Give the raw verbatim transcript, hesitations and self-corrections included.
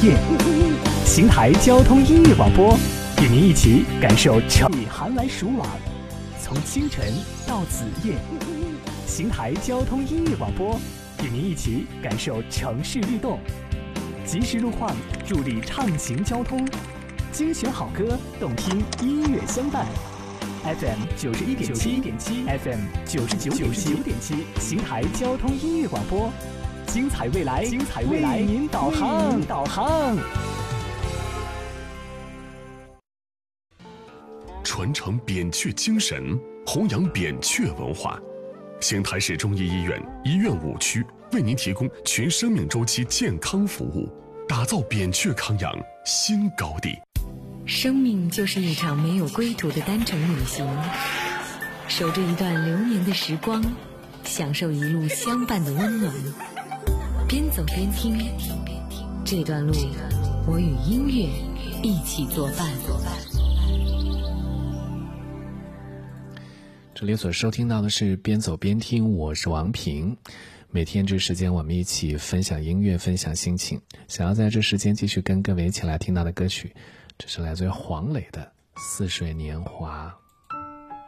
夜。邢台交通音乐广播，与您一起感受城以寒来暑往，从清晨到子夜。邢台交通音乐广播，与您一起感受城市律动，及时路况，助力畅行交通，精选好歌，动听音乐相伴。F M 九十一点七，F M 九十九点七，邢台交通音乐广播，精彩未来，精彩未来，为您导航，导航。 传承扁鹊精神，弘扬扁鹊文化。邢台市中医医院医院五区为您提供全生命周期健康服务，打造扁鹊康养新高地。 生命就是一场没有归途的单程旅行，守着一段流年的时光，享受一路相伴的温暖。边走边听，这段路我与音乐一起作伴。 这里所收听到的是边走边听，我是王平。每天这时间我们一起分享音乐，分享心情。想要在这时间继续跟各位一起来听到的歌曲，这是来自于黄磊的《似水年华》。